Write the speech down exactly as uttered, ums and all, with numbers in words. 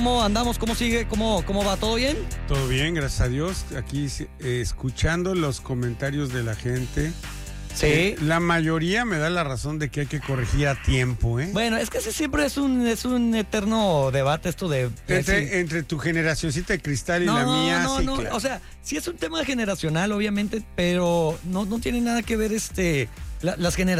¿Cómo andamos? ¿Cómo sigue? ¿Cómo, cómo va? ¿Todo bien? Todo bien, gracias a Dios. Aquí eh, escuchando los comentarios de la gente. Sí. Eh, la mayoría me da la razón de que hay que corregir a tiempo, ¿eh? Bueno, es que ese siempre es un es un eterno debate esto de... Entre, sí. entre tu generacioncita de cristal y no, la mía, no, sí, no, claro. o sea, sí es un tema generacional, obviamente, pero no, no tiene nada que ver este la, las generaciones.